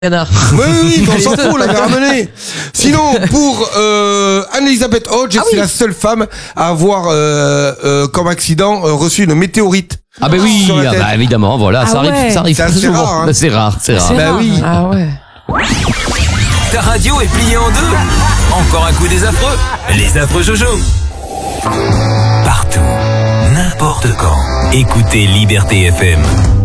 Canard. Oui, on s'en fout, on l'avait ramené. Sinon, pour Anne-Elisabeth Hodge, c'est la seule femme à avoir comme accident reçu une météorite. Ah ben oui, évidemment, voilà, ça arrive c'est souvent. rare, hein. C'est rare. Bah oui. Ah ouais. Ta radio est pliée en deux. Encore un coup des affreux. Les affreux Jojo. Partout, n'importe quand. Écoutez Liberté FM.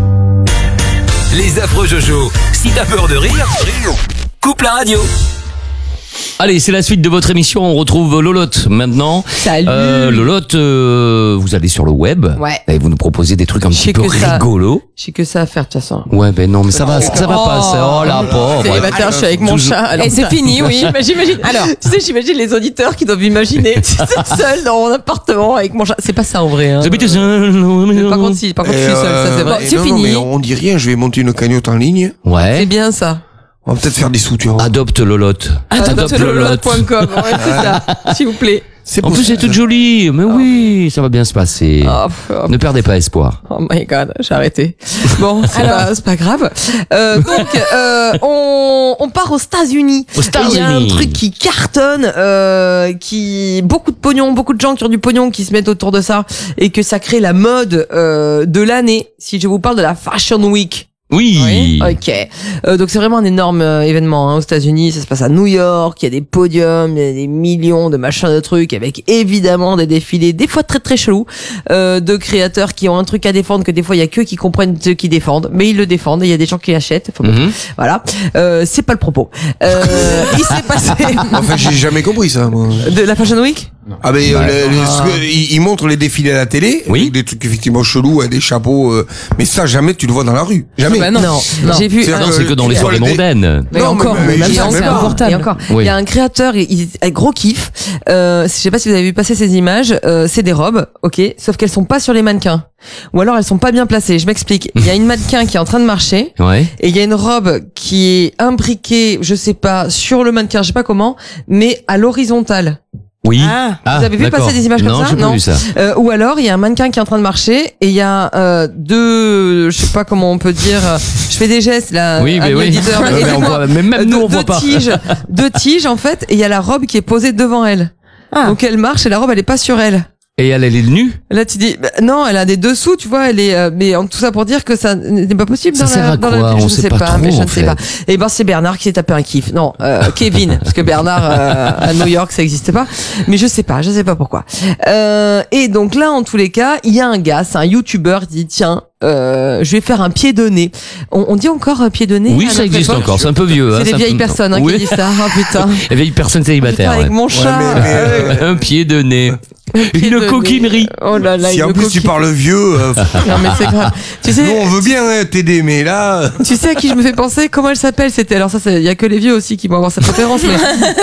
Les affreux Jojo. Si t'as peur de rire, coupe la radio. Allez, c'est la suite de votre émission. On retrouve Lolotte maintenant. Salut. Lolotte, vous allez sur le web. Ouais. Et vous nous proposez des trucs un petit peu rigolos. J'ai que ça à faire de toute façon. Ouais, ben non, mais ça va passer. Oh la pauvre. Célibataire, je suis avec mon chat. Alors, et c'est fini, oui. J'imagine. Alors, tu sais, j'imagine les auditeurs qui doivent imaginer seul dans mon appartement avec mon chat. C'est pas ça en vrai. Hein. J'habite seul. Par contre, je suis seul, ça c'est vrai. C'est fini. Mais on dit rien. Je vais monter une cagnotte en ligne. Ouais. C'est bien ça. On va peut-être faire des soutien. Adopte Lolotte. Adoptelolotte.com. Ouais, c'est ça. S'il vous plaît. En plus, c'est toute jolie. Mais oui, ça va bien se passer. Ne perdez pas espoir. Oh my god, j'ai arrêté. Bon, c'est pas grave. Donc, on part aux États-Unis. Il y a un truc qui cartonne, beaucoup de pognon, beaucoup de gens qui ont du pognon qui se mettent autour de ça et que ça crée la mode de l'année. Si je vous parle de la Fashion Week. Oui. Ok. Donc c'est vraiment un énorme événement aux États-Unis. Ça se passe à New York. Il y a des podiums, il y a des millions de machins de trucs, avec évidemment des défilés, des fois très très chelous, de créateurs qui ont un truc à défendre que des fois il y a que qui comprennent ce qu'ils défendent, mais ils le défendent. Et il y a des gens qui l'achètent. Voilà. C'est pas le propos. Il s'est passé. Enfin, j'ai jamais compris ça, moi. De la Fashion Week. Ah ben ils montrent les défilés à la télé, avec des trucs effectivement chelous, des chapeaux, mais ça jamais tu le vois dans la rue, jamais. Bah non. J'ai vu. Non, c'est que dans les soirées mondaines. Mais encore, confortable. Et encore. Il y a un créateur, un gros kiff. Je sais pas si vous avez vu passer ces images. C'est des robes, ok, sauf qu'elles sont pas sur les mannequins. Ou alors elles sont pas bien placées. Je m'explique. Il y a une mannequin qui est en train de marcher. Ouais. Et il y a une robe qui est imbriquée, je sais pas, sur le mannequin, je sais pas comment, mais à l'horizontale. Oui. Vous avez vu passer des images comme ça? Non, j'ai pas vu ça. Ou alors il y a un mannequin qui est en train de marcher et il y a deux, je sais pas comment on peut dire. Je fais des gestes là. Oui, mais oui. Même nous on voit pas. Deux tiges en fait et il y a la robe qui est posée devant elle. Donc elle marche et la robe elle est pas sur elle. Et elle est nue? Là, tu dis, non, elle a des dessous, tu vois, elle est, mais tout ça pour dire que ça n'est pas possible ça sert à quoi? Je sais pas, trop, mais je ne sais fait. pas. Et ben, c'est Bernard qui s'est tapé un kiff. Non, Kevin, parce que Bernard, à New York, ça n'existe pas. Mais je sais pas pourquoi. Et donc là, en tous les cas, il y a un gars, c'est un YouTuber, il dit, tiens, je vais faire un pied de nez. On dit encore pied de nez? Oui, ça existe encore, c'est un peu vieux. C'est des vieilles personnes, qui disent ça. Oh putain. Les vieilles personnes célibataires. Avec mon chat. Un pied de nez. Une coquinerie. Oh là là. Si en plus tu parles vieux. Non mais c'est grave. Tu sais. Nous on veut bien t'aider, mais là. Tu sais à qui je me fais penser? Comment elle s'appelle? C'était, alors ça, il y a que les vieux aussi qui vont avoir cette référence, mais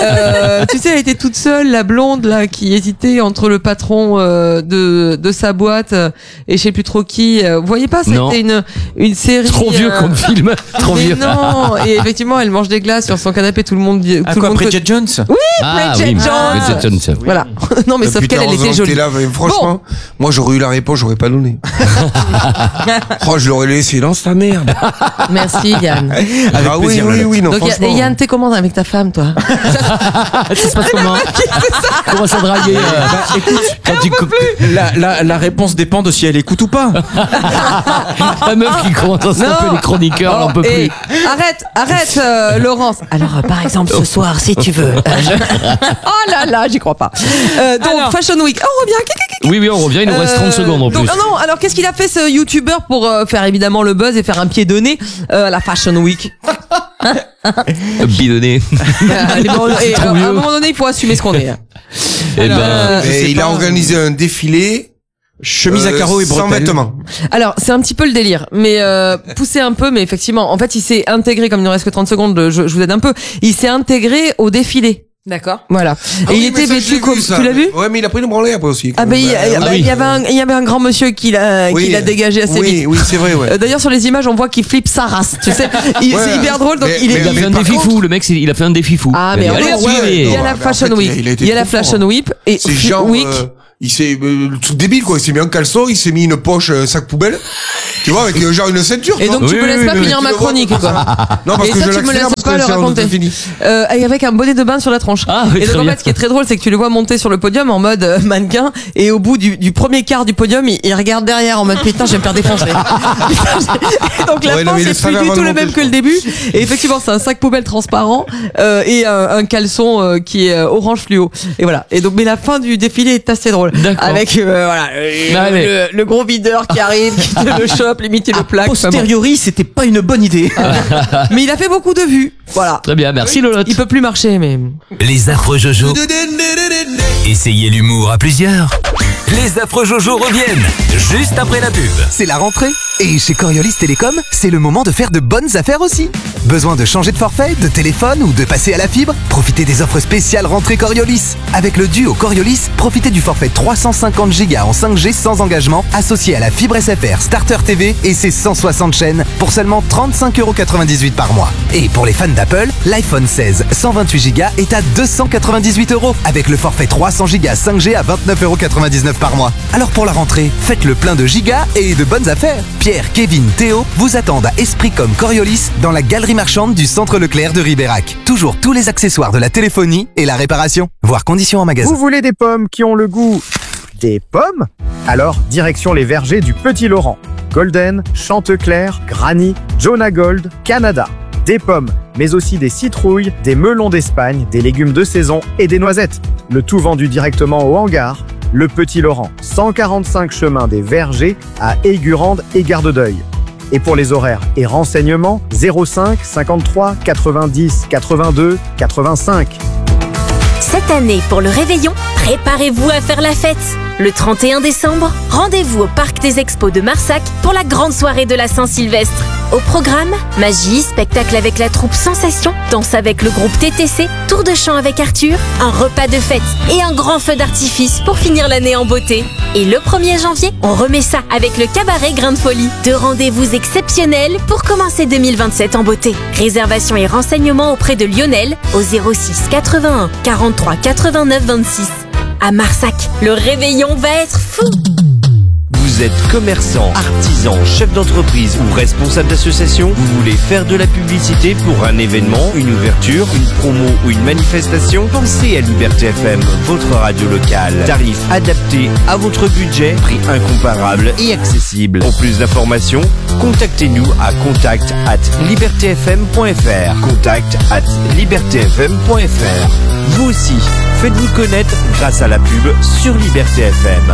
tu sais, elle était toute seule, la blonde là, qui hésitait entre le patron de sa boîte et je sais plus trop qui. Vous voyez pas? C'était une série. Trop vieux comme film. Trop vieux. Non. Et effectivement, elle mange des glaces sur son canapé. Tout le monde dit. Bridget Jones? Oui, Bridget Jones. Voilà. Non mais sauf qu'elle était jolie. Là, franchement, moi j'aurais eu la réponse, j'aurais pas donné. Je l'aurais laissé dans sa merde. Merci Yann. Oui, non, donc Yann, t'es comment avec ta femme, toi? Ça se passe comment? Comment ça draguer? Écoute, la réponse dépend de si elle écoute ou pas. La meuf qui commence à s'appeler les chroniqueurs, on peut plus. Arrête, Laurence. Alors, par exemple, ce soir, si tu veux. Oh là là, j'y crois pas. Donc, Fashion Week. On revient. Oui, on revient. Il nous reste 30 secondes en plus. Donc, non, alors qu'est-ce qu'il a fait ce YouTuber pour faire évidemment le buzz et faire un pied de nez à la Fashion Week? Bidonné. À un moment donné, il faut assumer ce qu'on est. Il a organisé un défilé. Chemise à carreaux et bretelles. Sans vêtements. Alors, c'est un petit peu le délire, mais poussé un peu, mais effectivement, en fait, il s'est intégré, comme il ne reste que 30 secondes, je vous aide un peu, il s'est intégré au défilé. D'accord. Voilà. Et il était vêtu comme, tu l'as vu? Ouais, mais il a pris une branlée après aussi. Ah, ben, il y avait un grand monsieur qui l'a dégagé assez vite. Oui, c'est vrai, ouais. D'ailleurs, sur les images, on voit qu'il flippe sa race. Tu sais, c'est hyper drôle, donc il a fait un défi fou, le mec, il a fait un défi fou. Ah, mais allez, il y a la Fashion Week. Il y a la Fashion Week et c'est genre, Week. il s'est le truc débile quoi, il s'est mis un caleçon, il s'est mis une poche sac poubelle. Tu vois, avec genre une ceinture. Et donc tu me laisses pas finir ma chronique quoi. Non, parce et que ça, je tu me laisses pas le raconter. Avec un bonnet de bain sur la tronche. Et donc en fait, ce qui est très drôle, c'est que tu le vois monter sur le podium en mode mannequin, et au bout du premier quart du podium, il regarde derrière en mode putain, je vais me faire défoncer. Et donc la fin, c'est plus du tout le même que le début. Et effectivement, c'est un sac poubelle transparent et un caleçon qui est orange fluo. Et voilà. Et donc, mais la fin du défilé est assez drôle. D'accord. Avec voilà le gros videur qui arrive, qui te le chope, limite il le plaque. Posteriori, c'était pas une bonne idée. Mais il a fait beaucoup de vues. Voilà. Très bien, merci Lolotte. Il peut plus marcher, mais. Les affreux Jojo. Essayez l'humour à plusieurs. Les affreux Jojo reviennent juste après la pub. C'est la rentrée et chez Coriolis Télécom, c'est le moment de faire de bonnes affaires aussi. Besoin de changer de forfait, de téléphone ou de passer à la fibre? Profitez des offres spéciales rentrée Coriolis. Avec le duo Coriolis, profitez du forfait 350 Go en 5G sans engagement associé à la fibre SFR Starter TV et ses 160 chaînes pour seulement 35,98€ par mois. Et pour les fans d'Apple, l'iPhone 16 128 Go est à 298€ avec le forfait 300 Go 5G à 29,99€ par mois. Alors pour la rentrée, faites le plein de gigas et de bonnes affaires. Pierre, Kevin, Théo vous attendent à Esprit comme Coriolis dans la galerie marchande du centre Leclerc de Ribérac. Toujours tous les accessoires de la téléphonie et la réparation. Voir conditions en magasin. Vous voulez des pommes qui ont le goût des pommes? Alors, direction les vergers du Petit Laurent. Golden, Chantecler, Granny, Jonah Gold, Canada. Des pommes, mais aussi des citrouilles, des melons d'Espagne, des légumes de saison et des noisettes. Le tout vendu directement au hangar. Le Petit Laurent, 145 chemin des Vergers à Aigurande et Gardedeuil. Et pour les horaires et renseignements, 05 53 90 82 85. Cette année, pour le réveillon, préparez-vous à faire la fête. Le 31 décembre, rendez-vous au Parc des Expos de Marsac pour la grande soirée de la Saint-Sylvestre. Au programme, magie, spectacle avec la troupe Sensation, danse avec le groupe TTC, tour de chant avec Arthur, un repas de fête et un grand feu d'artifice pour finir l'année en beauté. Et le 1er janvier, on remet ça avec le cabaret Grain de Folie. Deux rendez-vous exceptionnels pour commencer 2027 en beauté. Réservation et renseignements auprès de Lionel au 06 81 43 89 26. À Marsac, le réveillon va être fou! Vous êtes commerçant, artisan, chef d'entreprise ou responsable d'association? Vous voulez faire de la publicité pour un événement, une ouverture, une promo ou une manifestation? Pensez à Liberté FM, votre radio locale. Tarif adapté à votre budget, prix incomparable et accessible. Pour plus d'informations, contactez-nous à contact@libertfm.fr. contact@libertfm.fr. Vous aussi, faites-vous connaître grâce à la pub sur Liberté FM.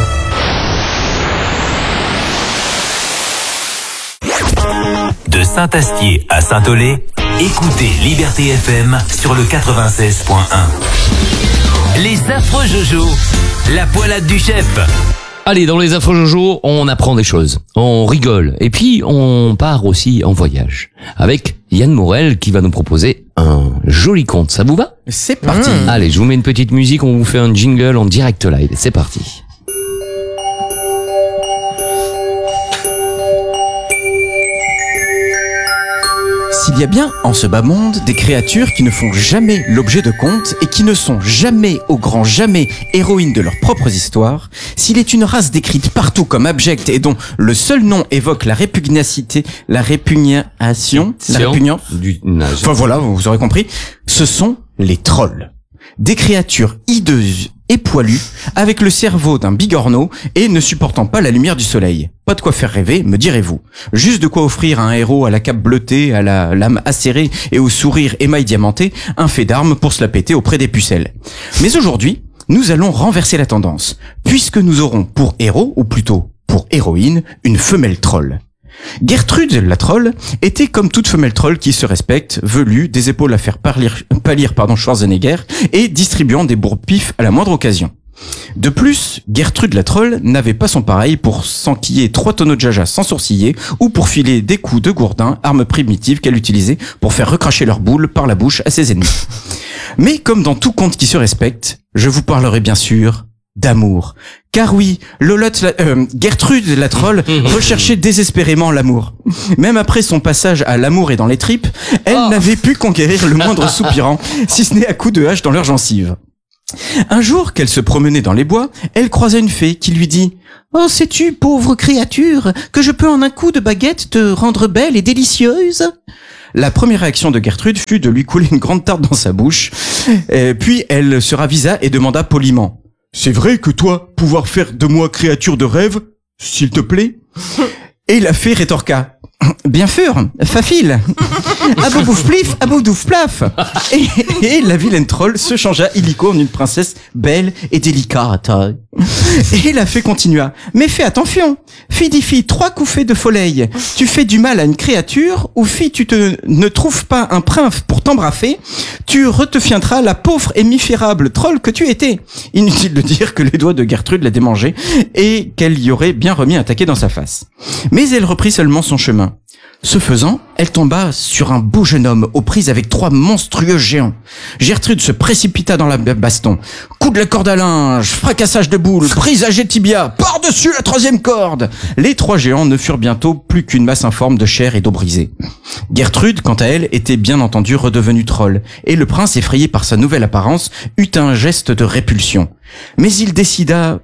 De Saint-Astier à Saint-Olé, écoutez Liberté FM sur le 96.1. Les affreux Jojo, la poilade du chef. Allez, dans les affreux Jojo, on apprend des choses, on rigole, et puis on part aussi en voyage. Avec Yann Morel qui va nous proposer un joli conte. Ça vous va? C'est parti. Allez, je vous mets une petite musique, on vous fait un jingle en direct live. C'est parti. S'il y a bien en ce bas monde des créatures qui ne font jamais l'objet de contes et qui ne sont jamais, au grand jamais, héroïnes de leurs propres histoires, s'il est une race décrite partout comme abjecte et dont le seul nom évoque la répugnation, enfin voilà, vous aurez compris, ce sont les trolls. Des créatures hideuses et poilues, avec le cerveau d'un bigorneau et ne supportant pas la lumière du soleil. Pas de quoi faire rêver, me direz-vous. Juste de quoi offrir à un héros à la cape bleutée, à la lame acérée et au sourire émail diamanté, un fait d'armes pour se la péter auprès des pucelles. Mais aujourd'hui, nous allons renverser la tendance, puisque nous aurons pour héros, ou plutôt pour héroïne, une femelle troll. Gertrude la troll était comme toute femelle troll qui se respecte, velue, des épaules à faire pâlir Schwarzenegger et distribuant des bourre-pifs à la moindre occasion. De plus, Gertrude la troll n'avait pas son pareil pour s'enquiller 3 tonneaux de jaja sans sourciller ou pour filer des coups de gourdin, arme primitive qu'elle utilisait pour faire recracher leur boule par la bouche à ses ennemis. Mais comme dans tout conte qui se respecte, je vous parlerai bien sûr d'amour. Car oui, Gertrude la troll recherchait désespérément l'amour. Même après son passage à l'amour et dans les tripes, elle n'avait pu conquérir le moindre soupirant, si ce n'est à coups de hache dans leurs gencives. Un jour qu'elle se promenait dans les bois, elle croisa une fée qui lui dit « Oh, sais-tu, pauvre créature, que je peux en un coup de baguette te rendre belle et délicieuse ?» La première réaction de Gertrude fut de lui couler une grande tarte dans sa bouche, puis elle se ravisa et demanda poliment « C'est vrai que toi, pouvoir faire de moi créature de rêve, s'il te plaît ?» Et la fée rétorqua « Bien sûr, facile. Aboudouf plif, aboudouf plaf. » Et la vilaine troll se changea illico en une princesse belle et délicate. Et la fée continua. « Mais fais attention. Fille 3 coups de folleil. Tu fais du mal à une créature, ou fille ne trouves pas un prince pour t'embrasser, tu redeviendras la pauvre et misérable troll que tu étais. » Inutile de dire que les doigts de Gertrude la démangeaient et qu'elle y aurait bien remis un taquet dans sa face. Mais elle reprit seulement son chemin. Ce faisant, elle tomba sur un beau jeune homme aux prises avec 3 monstrueux géants. Gertrude se précipita dans la baston. Coup de la corde à linge, fracassage de boules, brisage des tibias, par-dessus la 3e corde. Les 3 géants ne furent bientôt plus qu'une masse informe de chair et d'eau brisée. Gertrude, quant à elle, était bien entendu redevenue troll, et le prince, effrayé par sa nouvelle apparence, eut un geste de répulsion. Mais il décela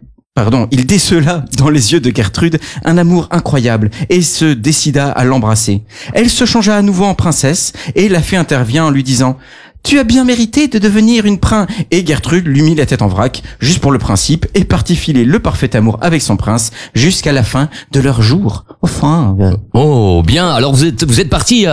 dans les yeux de Gertrude un amour incroyable et se décida à l'embrasser. Elle se changea à nouveau en princesse et la fée intervient en lui disant « Tu as bien mérité de devenir une prince » et Gertrude lui mit la tête en vrac, juste pour le principe, et partit filer le parfait amour avec son prince jusqu'à la fin de leur jour. Enfin. Oh, bien. Alors vous êtes parti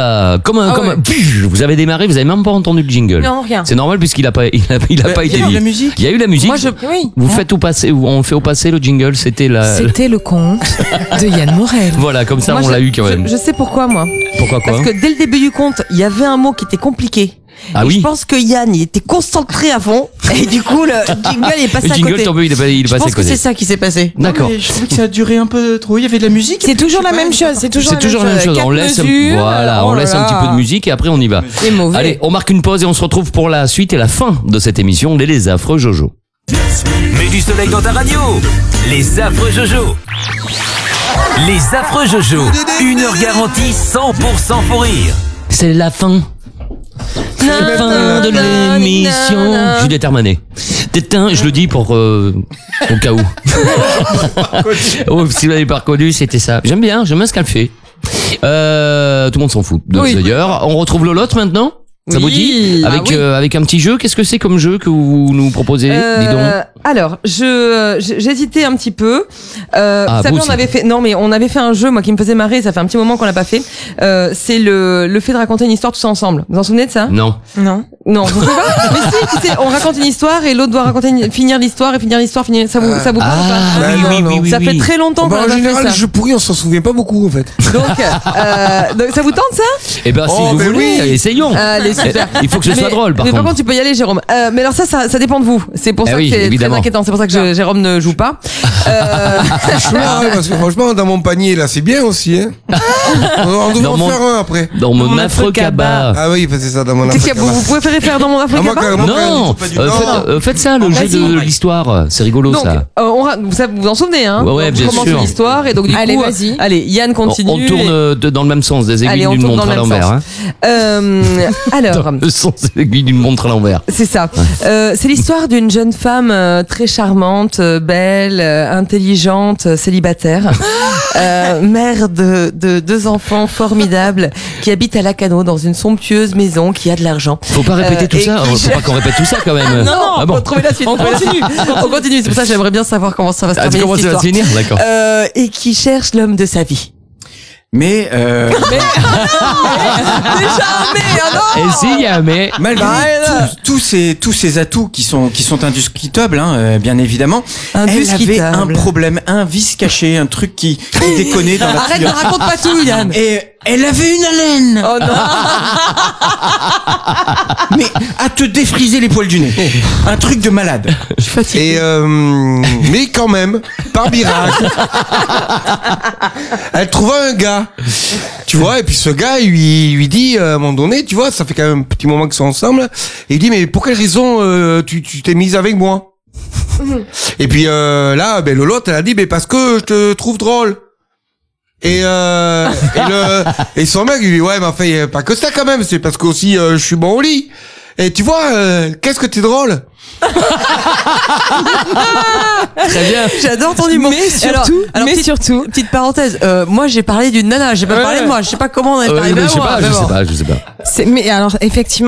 vous avez démarré, vous avez même pas entendu le jingle. Non, rien. C'est normal puisqu'il a pas été dit. Il y a eu la musique. Il y a eu la musique. Moi, oui. Vous faites au passé, on fait au passé le jingle, c'était le conte de Yann Morel. Voilà, comme ça moi, on l'a eu quand même. Je sais pourquoi, moi. Pourquoi quoi? Parce que dès le début du conte, il y avait un mot qui était compliqué. Ah oui. Je pense que Yann, il était concentré à fond et du coup le jingle il est passé à côté. Le jingle tombé, il est passé à côté. Je pense que c'est ça qui s'est passé. D'accord. Je trouvais que ça a duré un peu trop. Il y avait de la musique. C'est toujours la même chose. C'est toujours la même chose. On laisse, on laisse un petit peu de musique et après on y va. C'est mauvais. Allez, on marque une pause et on se retrouve pour la suite et la fin de cette émission Les Affreux Jojo. Mets du soleil dans ta radio. Les Affreux Jojo. Les Affreux Jojo. 1 heure garantie 100% pour rire. C'est la fin. La fin de l'émission. Juliette Armanet. Je le dis pour au cas où. Oh, si vous l'avez pas reconnu, c'était ça. J'aime bien ce qu'elle fait. Tout le monde s'en fout. D'ailleurs, on retrouve Lolotte maintenant. Ça vous dit avec un petit jeu. Qu'est-ce que c'est comme jeu que vous nous proposez? Dis donc. Alors, j'hésitais un petit peu. Vous on avait fait. Non, mais on avait fait un jeu, moi, qui me faisait marrer. Ça fait un petit moment qu'on l'a pas fait. C'est le fait de raconter une histoire tous ensemble. Vous vous en souvenez de ça? Non. Non, vous pouvez pas. Mais si, on raconte une histoire et l'autre doit finir l'histoire. Ça vous parle ou pas? Ça fait très longtemps qu'on a pas fait ça. En général, je pourris, on s'en souvient pas beaucoup en fait. Donc ça vous tente ça? Eh ben, si vous voulez, essayons. Allez, super. Il faut que ce soit drôle, par contre. Mais par contre, tu peux y aller, Jérôme. Mais alors ça dépend de vous. C'est pour ça que c'est très inquiétant. C'est pour ça que Jérôme ne joue pas. Parce que franchement, dans mon panier, là, c'est bien aussi. Hein. On devrait en faire un après. Dans mon afro-cabas. Ah oui, c'est ça, dans mon afro-cabas. Vous préférez faire dans mon afro-cabas? Non, faites ça, le jeu de l'histoire. C'est rigolo, ça. Vous vous en souvenez, hein? Ouais, bien sûr. On commence l'histoire et donc du coup, vas-y. Allez, Yann continue. On tourne dans le même sens, des aiguilles d'une montre à l'envers. Alors. Le sens des aiguilles d'une montre à l'envers. C'est ça. C'est l'histoire d'une jeune femme très charmante, belle, intelligente, célibataire, mère de 2 enfants formidables qui habite à Lacanau dans une somptueuse maison qui a de l'argent. Faut pas répéter tout ça. Faut pas qu'on répète tout ça quand même. Non, faut trouver la suite. On continue. C'est pour ça que j'aimerais bien savoir comment ça va se terminer. Comment ça va se finir, d'accord. Et qui cherche l'homme de sa vie. Mais Et s'il y a mais malgré tous ces atouts qui sont indiscutables, bien évidemment, elle avait un problème, un vice caché, un truc qui déconnait dans la Arrête, ne raconte pas tout, Yann. Et elle avait une haleine. Oh non. Mais à te défriser les poils du nez. Un truc de malade. Je suis fatigué. Et mais quand même, par miracle, elle trouva un gars. Tu vois, et puis ce gars, il lui dit à un moment donné, tu vois, ça fait quand même un petit moment qu'ils sont ensemble, et il dit mais pour quelle raison tu t'es mise avec moi? Et puis là, Lolotte, elle a dit mais parce que je te trouve drôle. Et son mec il dit ouais mais enfin pas que ça quand même, c'est parce que aussi je suis bon au lit. Et tu vois, qu'est-ce que t'es drôle. Très bien. J'adore ton humour. Mais surtout, petite parenthèse, moi j'ai parlé d'une nana, j'ai pas parlé de moi, je sais pas comment on a parlé de moi. Je sais pas. mais alors effectivement